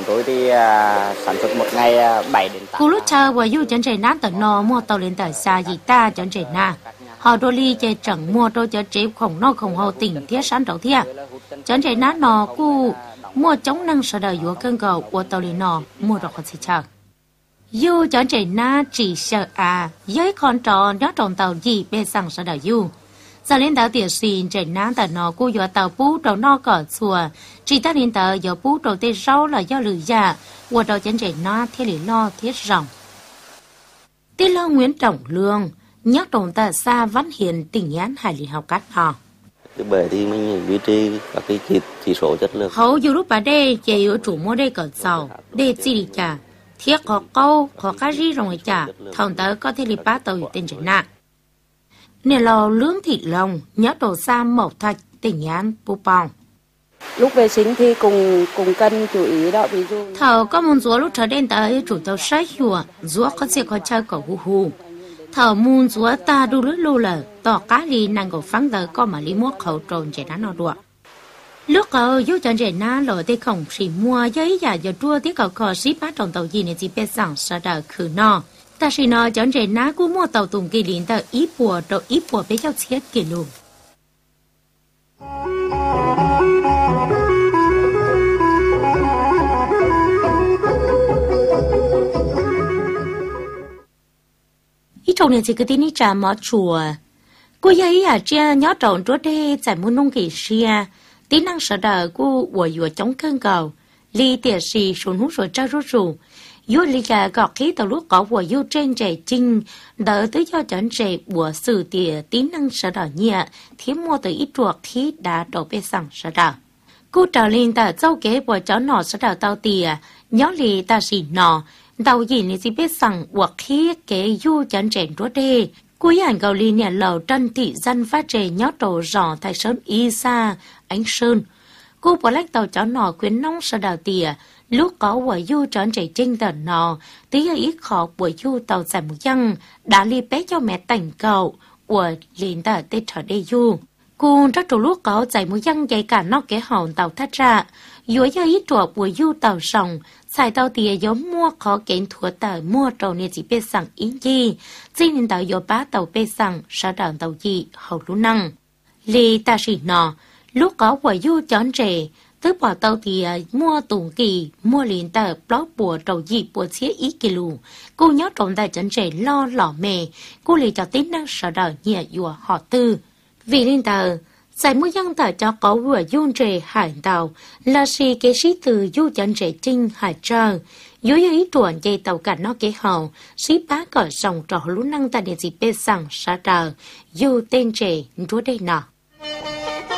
tôi thì sản xuất một ngày 7 đến 8. Cú lúc chờ và du chân trời nát tận nọ mua tàu lên tờ xa gì ta chân trời na. Họ đôi ly chơi chẳng mua đôi cho chế khổng nó khổng hậu tỉnh thiết sản đầu thiệt. Chân trời nát nọ cú mua chống năng sở đời của cơn cầu của tàu lên nọ mua được họ sẽ chờ. Du chân trời na chỉ sợ với con trò nhớ tròn tàu gì bên sẵn sở đời du. Giờ lên tàu tiền xin trời nát tận nọ cú do tàu bú đầu nó cỏ xùa. Chỉ ta lên tàu do bú đầu tê rau là do lửa già. Của đầu chân trời na thế lý lo thiết rộng. Tê lo Nguyễn Trọng Lương nhắc đồng ta xa Văn Hiền tỉnh Án Hải Lý học cắt họ. Bởi thì mình duy trì các cái chỉ số chất lượng. Hầu dù lúc bà đây chỉ ở chủ mua đây cỡ giàu để gì đi chả. Thiết có câu có cái gì rồi chả. Thằng tới có thể lý bá tàu tên trời na. Nè lò lương thị lồng nhắc đồ xa Mộc Thạch tỉnh Án Bù Pòng. Lúc vệ sinh thì cùng cân chú ý đó, ví dụ thầu có muốn rúa lúc trở đến tới chủ tàu sách hùa rúa có sẽ có chơi cổ hù hù thầu muốn rúa ta đu lưỡi lù lờ tỏ cá đi nàng cổ phăng tới có mà lý mua khẩu trồn trẻ đá nó đùa lúc ở vô chân trẻ ná lỡ tê khổng chỉ mua giấy giả giờ đua tê cầu cò xí bát tròn tàu gì này chỉ biết rằng sợ đờ khử no ta chỉ nói chân trẻ ná cú mua tàu tùng kỳ lín tờ ít bùa đồ ít bùa bé cháu chết kỷ lù. Ít trong này chỉ cứ tin ít trả mỏ chùa. Cô ấy chia nhớ trộn chúa đê giải muốn nông kỳ xia. Tí năng sở đời cô của dùa chống cơn cầu. Lý tiệt xì xuống hút rồi trao rút rù. Dùa lý gà gọt khí tàu lúc có của dùa trên trẻ chinh. Đỡ tới cho chấn trẻ của sự tìa tí năng sở đời nhẹ. Thiếm mua tới ít ruột khí đã đổ bê sẵn sở đời. Cô trở lên ta dâu kế của cháu nọ sở đời tao tìa. Nhớ lì ta xì nọ. Đầu gì này chỉ biết rằng hoặc khi kế du chân trẻ chúa đê. Cuối ảnh cầu lý nhà lầu trân thị dân phát trẻ nhót đồ rõ thái sơn y xa ánh sơn. Cô bỏ lách tàu cháu nọ khuyến nông sở đào tìa. Lúc có của du chân trẻ trinh tờ nọ. Tí ở ít khó của du tàu giải mũ dân. Đã li bé cho mẹ tảnh cầu. Của lên tờ tê trở đê du. Cô rất trù lúc có giải mũ dân dạy cả nó kế hồn tàu thắt ra. Dưới cho ít trùa của du tàu sòng. Xài tàu tìa giống mua khó kén thua tàu mua trầu nè chỉ bê sẵn ý gì. Chỉ nên tàu dô bá tàu bê sẵn sở đàn tàu gì hầu lũ năng. Lì ta xỉ nọ, lúc có quả du chón trẻ, tức bỏ tàu tìa mua tùng kỳ, mua liền tàu blog bùa trầu gì bùa xế ý kỳ lù. Cô nhớ trộn tài chón trẻ lo lỏ mề, cô lì cho tính năng sở đàn nhẹ dùa họ tư. Vì lên tàu, giải mua dân tờ cho có vừa du trẻ hải tàu là xì kế sĩ từ du chân trẻ trinh hải trờ. Dưới ý truộn dây tàu cả nó kế hậu, sĩ bá cỏ dòng trò lũ năng ta địa dịp bê sẵn xa trờ, du tên trẻ chúa đây nọ.